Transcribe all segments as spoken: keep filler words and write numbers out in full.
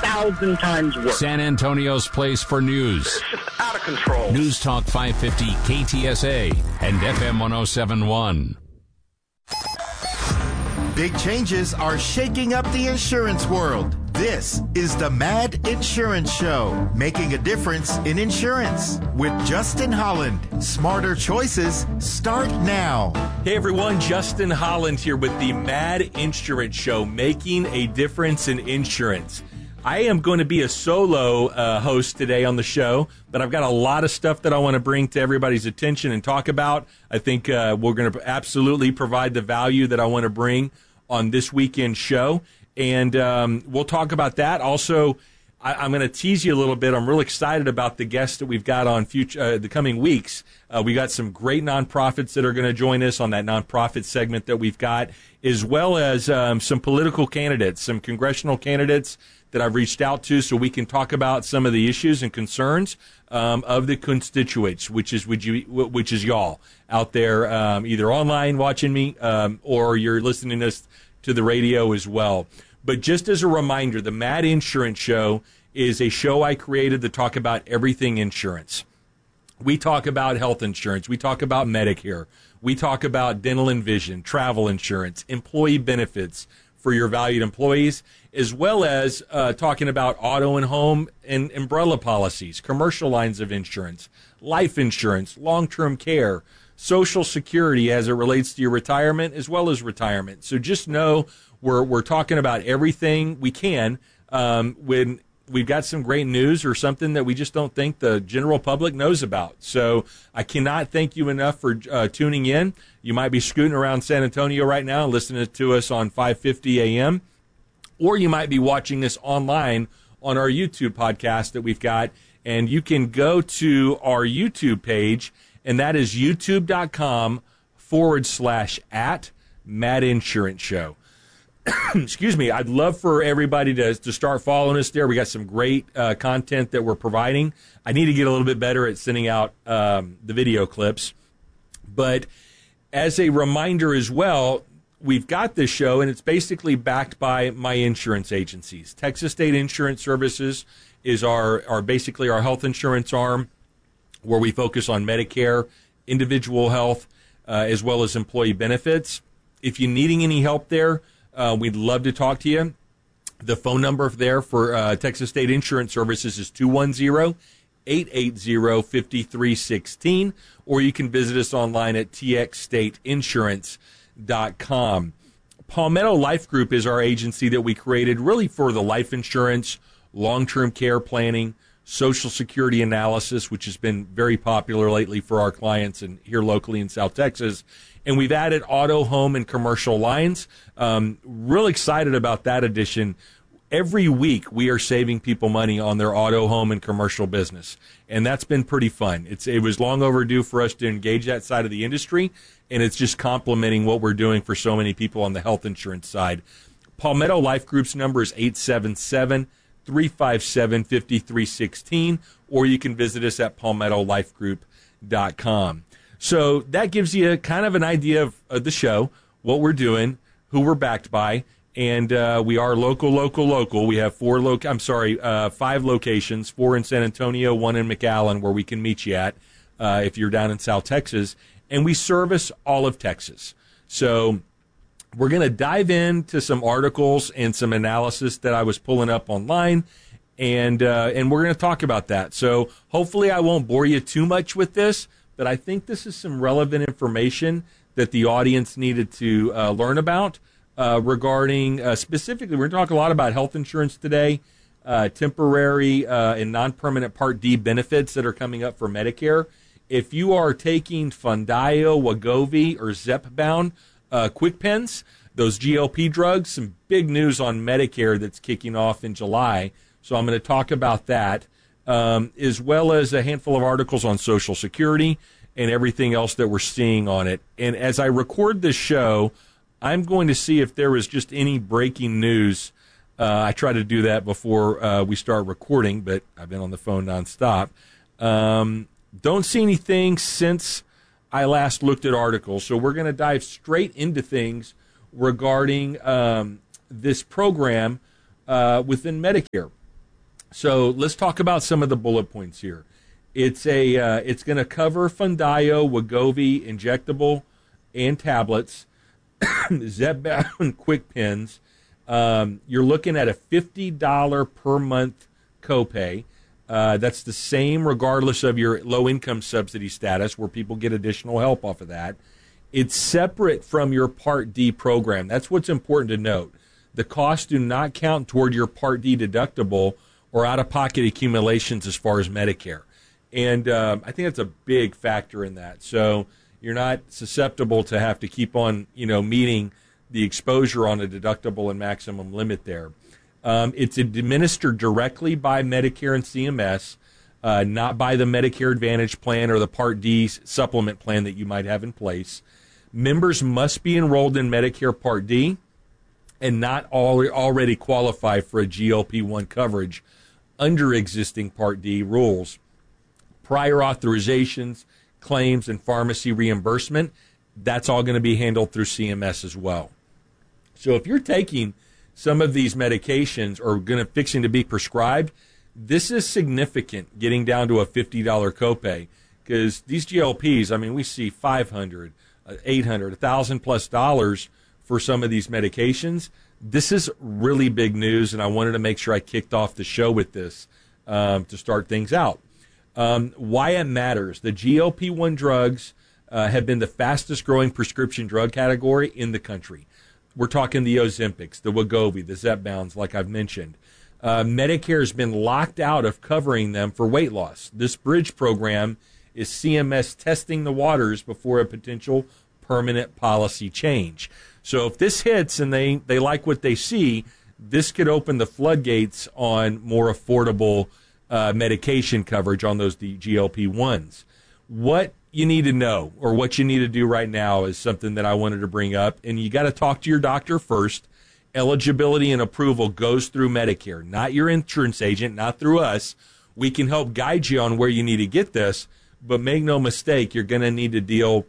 thousand times worse. San Antonio's place for news. It's just out of control. News Talk five fifty K T S A and F M one oh seven point one. Big changes are shaking up the insurance world. This is the Mad Insurance Show, making a difference in insurance with Justin Holland. Smarter choices start now. Hey everyone, Justin Holland here with the Mad Insurance Show, making a difference in insurance. I am going to be a solo uh, host today on the show, but I've got a lot of stuff that I want to bring to everybody's attention and talk about. I think uh, we're going to absolutely provide the value that I want to bring on this weekend show, and um, we'll talk about that. Also, I, I'm going to tease you a little bit. I'm real excited about the guests that we've got on future uh, the coming weeks. Uh, we got some great nonprofits that are going to join us on that nonprofit segment that we've got, as well as um, some political candidates, some congressional candidates that I've reached out to, so we can talk about some of the issues and concerns um, of the constituents, which is which, you, which is y'all out there, um, either online watching me um, or you're listening to us to the radio as well. But just as a reminder, the Mad Insurance Show is a show I created to talk about everything insurance. We talk about health insurance. We talk about Medicare. We talk about dental and vision, travel insurance, employee benefits for your valued employees, as well as uh, talking about auto and home and umbrella policies, commercial lines of insurance, life insurance, long-term care, Social Security as it relates to your retirement, as well as retirement. So just know we're we're talking about everything we can um, when we've got some great news or something that we just don't think the general public knows about. So I cannot thank you enough for uh, tuning in. You might be scooting around San Antonio right now and listening to us on five fifty A M, or you might be watching us online on our YouTube podcast that we've got. And you can go to our YouTube page, and that is youtube.com forward slash at Mad Insurance Show. Excuse me. I'd love for everybody to, to start following us there. We got some great uh, content that we're providing. I need to get a little bit better at sending out um, the video clips. But as a reminder as well, we've got this show, and it's basically backed by my insurance agencies. Texas State Insurance Services is our, our basically our health insurance arm, where we focus on Medicare, individual health, uh, as well as employee benefits. If you're needing any help there, uh, we'd love to talk to you. The phone number there for uh, Texas State Insurance Services is two one zero, eight eight zero, five three one six, or you can visit us online at t x state insurance dot com. Palmetto Life Group is our agency that we created really for the life insurance, long-term care planning, Social Security analysis, which has been very popular lately for our clients and here locally in South Texas. And we've added auto, home, and commercial lines. Um, real excited about that addition. Every week we are saving people money on their auto, home, and commercial business. And that's been pretty fun. It's, it was long overdue for us to engage that side of the industry, and it's just complementing what we're doing for so many people on the health insurance side. Palmetto Life Group's number is eight seven seven, three five seven, five three one six, or you can visit us at palmetto life group dot com. So that gives you kind of an idea of, of the show, what we're doing, who we're backed by, and uh, we are local, local, local. We have four loc. I'm sorry, uh, five locations: four in San Antonio, one in McAllen, where we can meet you at uh, if you're down in South Texas, and we service all of Texas. So we're going to dive into some articles and some analysis that I was pulling up online, and uh, and we're going to talk about that. So hopefully I won't bore you too much with this, but I think this is some relevant information that the audience needed to uh, learn about uh, regarding uh, specifically, we're going to talk a lot about health insurance today, uh, temporary uh, and non-permanent Part D benefits that are coming up for Medicare. If you are taking Foundayo, Wegovy, or Zepbound, Uh, quick pens, those G L P drugs, some big news on Medicare that's kicking off in July. So I'm going to talk about that, um, as well as a handful of articles on Social Security and everything else that we're seeing on it. And as I record this show, I'm going to see if there was just any breaking news. Uh, I try to do that before uh, we start recording, but I've been on the phone nonstop. Um, don't see anything since I last looked at articles, so we're going to dive straight into things regarding um, this program uh, within Medicare. So let's talk about some of the bullet points here. It's a uh, it's going to cover Foundayo, Wegovy, injectable, and tablets, Zepbound quick pens. Um, you're looking at a fifty dollars per month copay. Uh, that's the same regardless of your low-income subsidy status, where people get additional help off of that. It's separate from your Part D program. That's what's important to note. The costs do not count toward your Part D deductible or out-of-pocket accumulations as far as Medicare. And um, I think that's a big factor in that. So you're not susceptible to have to keep on, you know, meeting the exposure on a deductible and maximum limit there. Um, it's administered directly by Medicare and C M S, uh, not by the Medicare Advantage plan or the Part D supplement plan that you might have in place. Members must be enrolled in Medicare Part D and not all, already qualify for a G L P one coverage under existing Part D rules. Prior authorizations, claims, and pharmacy reimbursement, that's all going to be handled through C M S as well. So if you're taking some of these medications or going to fixing to be prescribed, this is significant, getting down to a fifty dollars copay, because these G L Ps, I mean, we see five hundred dollars, eight hundred dollars, one thousand dollars plus dollars for some of these medications. This is really big news, and I wanted to make sure I kicked off the show with this um, to start things out. Um, why it matters. The G L P one drugs uh, have been the fastest growing prescription drug category in the country. We're talking the Ozempics, the Wegovy, the Zepbounds, like I've mentioned. Uh, Medicare has been locked out of covering them for weight loss. This bridge program is C M S testing the waters before a potential permanent policy change. So if this hits and they, they like what they see, this could open the floodgates on more affordable uh, medication coverage on those G L P ones. What you need to know, or what you need to do right now, is something that I wanted to bring up, and you got to talk to your doctor first. Eligibility and approval goes through Medicare, not your insurance agent, not through us. We can help guide you on where you need to get this, but make no mistake, you're going to need to deal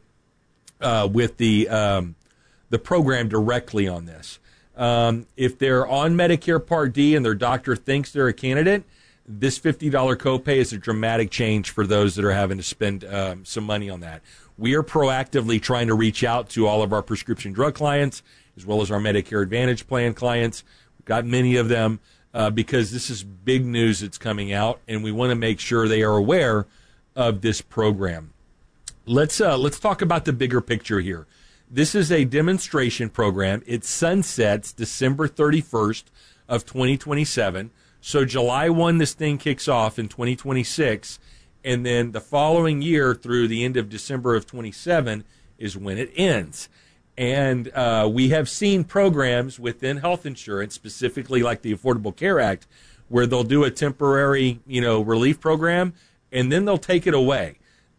uh, with the um, the program directly on this. Um, if they're on Medicare Part D and their doctor thinks they're a candidate, this fifty dollars copay is a dramatic change for those that are having to spend um, some money on that. We are proactively trying to reach out to all of our prescription drug clients, as well as our Medicare Advantage plan clients. We've got many of them uh, because this is big news that's coming out, and we want to make sure they are aware of this program. Let's uh, let's talk about the bigger picture here. This is a demonstration program. It sunsets December thirty-first of twenty twenty-seven. So July first, this thing kicks off in twenty twenty-six, and then the following year through the end of December of twenty-seven is when it ends. And uh, we have seen programs within health insurance, specifically like the Affordable Care Act, where they'll do a temporary, you know, relief program, and then they'll take it away.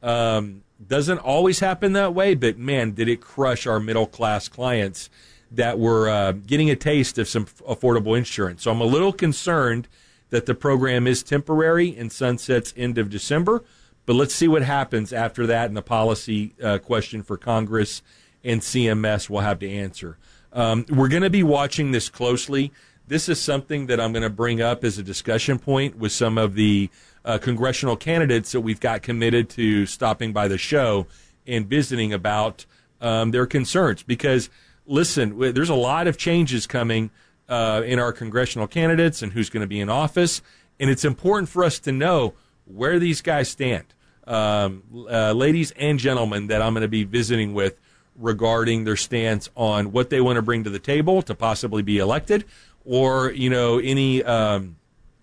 Um, doesn't always happen that way, but man, did it crush our middle-class clients that were uh, getting a taste of some affordable insurance. So I'm a little concerned that the program is temporary and sunsets end of December, but let's see what happens after that, and the policy uh, question for Congress and C M S will have to answer. Um, we're going to be watching this closely. This is something that I'm going to bring up as a discussion point with some of the uh, congressional candidates that we've got committed to stopping by the show and visiting about um, their concerns, because listen, there's a lot of changes coming uh, in our congressional candidates and who's going to be in office, and it's important for us to know where these guys stand. Um, uh, ladies and gentlemen that I'm going to be visiting with regarding their stance on what they want to bring to the table to possibly be elected, or, you know, any, um,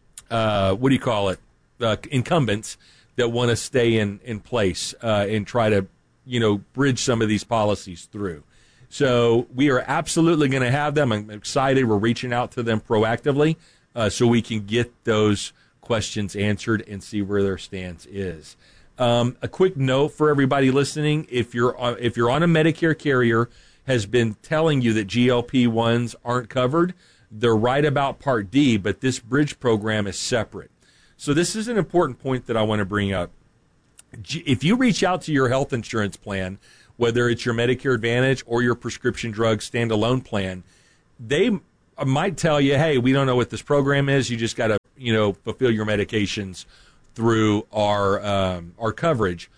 uh, what do you call it, uh, incumbents that want to stay in, in place uh, and try to, you know, bridge some of these policies through. So we are absolutely going to have them. I'm excited. We're reaching out to them proactively uh, so we can get those questions answered and see where their stance is. Um, a quick note for everybody listening: if you're on, if you're on a Medicare carrier has been telling you that G L P ones aren't covered, they're right about Part D, but this bridge program is separate. So this is an important point that I want to bring up. If you reach out to your health insurance plan, whether it's your Medicare Advantage or your prescription drug standalone plan, they might tell you, hey, we don't know what this program is. You just got to you know, fulfill your medications through our um, our coverage.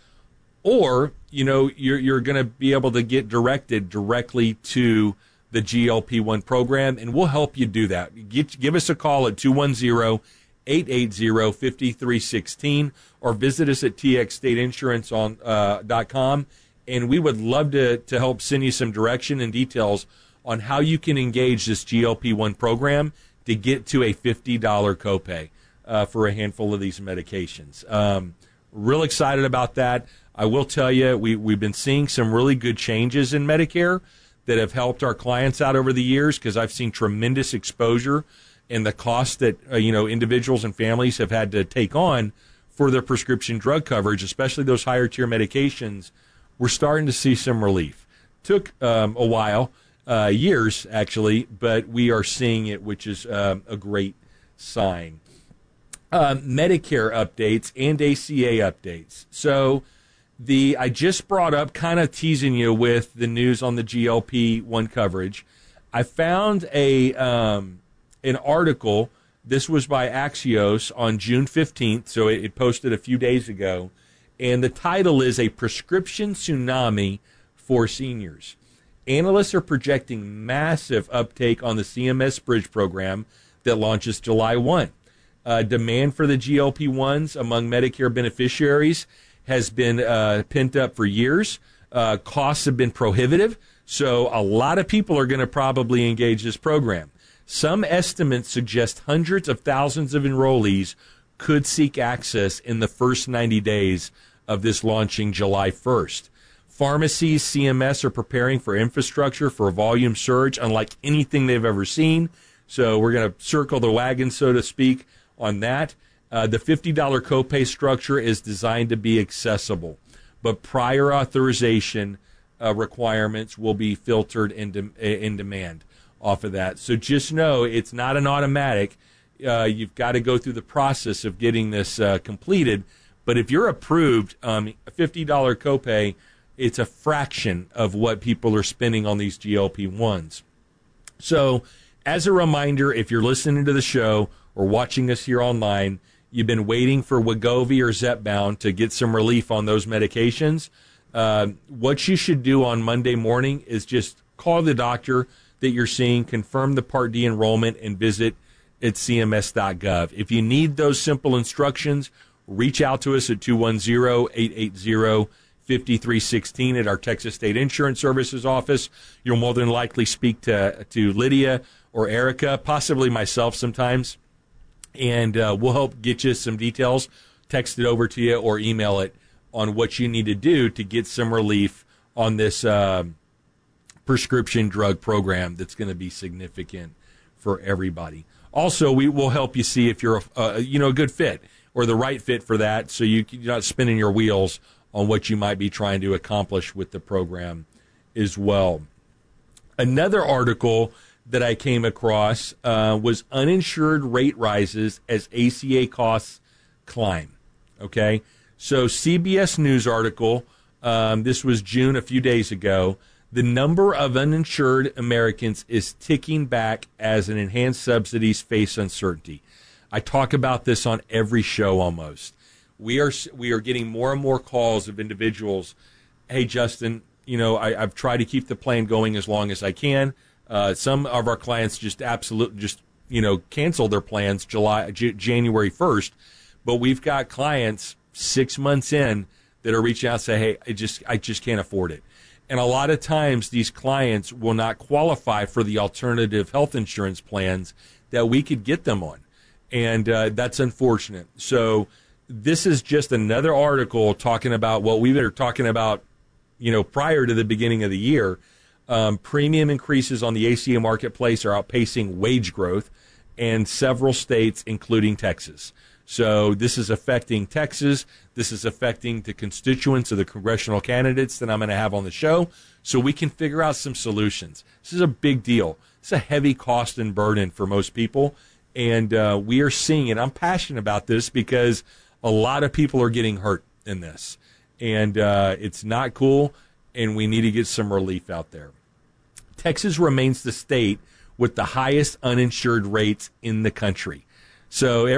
Or, you know, you're, you're going to be able to get directed directly to the G L P one program, and we'll help you do that. Get, give us a call at two one zero, eight eight zero, five three one six or visit us at t x state insurance dot com, and we would love to, to help send you some direction and details on how you can engage this G L P one program to get to a fifty dollars copay uh, for a handful of these medications. Um, real excited about that. I will tell you, we, we've been seeing some really good changes in Medicare that have helped our clients out over the years, because I've seen tremendous exposure in the cost that uh, you know individuals and families have had to take on for their prescription drug coverage, especially those higher tier medications. We're starting to see some relief. Took um, a while, uh, years actually, but we are seeing it, which is um, a great sign. Um, Medicare updates and A C A updates. So the I just brought up, kind of teasing you with the news on the G L P one coverage. I found a um, an article. This was by Axios on June fifteenth, so it, it posted a few days ago. And the title is A Prescription Tsunami for Seniors. Analysts are projecting massive uptake on the C M S Bridge program that launches July first. Uh, demand for the G L P ones among Medicare beneficiaries has been uh, pent up for years. Uh, costs have been prohibitive, so a lot of people are going to probably engage this program. Some estimates suggest hundreds of thousands of enrollees could seek access in the first ninety days of this launching July first. Pharmacies, C M S are preparing for infrastructure for a volume surge unlike anything they've ever seen. So we're going to circle the wagon, so to speak, on that. Uh, the fifty dollars copay structure is designed to be accessible, but prior authorization uh, requirements will be filtered in, de- in demand off of that. So just know it's not an automatic. Uh, you've got to go through the process of getting this uh, completed. But if you're approved, um, a fifty dollars copay, it's a fraction of what people are spending on these G L P ones. So as a reminder, if you're listening to the show or watching us here online, you've been waiting for Wegovy or Zepbound to get some relief on those medications, uh, what you should do on Monday morning is just call the doctor that you're seeing, confirm the Part D enrollment, and visit at c m s dot gov. If you need those simple instructions, reach out to us at two one zero, eight eight zero, five three one six at our Texas State Insurance Services office. You'll more than likely speak to, to Lydia or Erica, possibly myself sometimes, and uh, we'll help get you some details, text it over to you, or email it on what you need to do to get some relief on this uh, prescription drug program that's going to be significant for everybody. Also, we will help you see if you're a, uh, you know, a good fit or the right fit for that, so you, you're not spinning your wheels on what you might be trying to accomplish with the program as well. Another article that I came across uh, was uninsured rate rises as A C A costs climb. Okay, so C B S News article, um, this was June, a few days ago. The number of uninsured Americans is ticking back as an enhanced subsidies face uncertainty. I talk about this on every show almost. We are we are getting more and more calls of individuals. Hey, Justin, you know, I, I've tried to keep the plan going as long as I can. Uh, some of our clients just absolutely just, you know, cancel their plans July, J- January first. But we've got clients six months in that are reaching out and say, hey, I just I just can't afford it. And a lot of times these clients will not qualify for the alternative health insurance plans that we could get them on. And uh, that's unfortunate. So this is just another article talking about what we were talking about, you know, prior to the beginning of the year. Um, premium increases on the A C A marketplace are outpacing wage growth in several states, including Texas. So this is affecting Texas. This is affecting the constituents of the congressional candidates that I'm going to have on the show, so we can figure out some solutions. This is a big deal. It's a heavy cost and burden for most people, and uh, we are seeing it. I'm passionate about this because a lot of people are getting hurt in this, and uh, it's not cool, and we need to get some relief out there. Texas remains the state with the highest uninsured rates in the country. So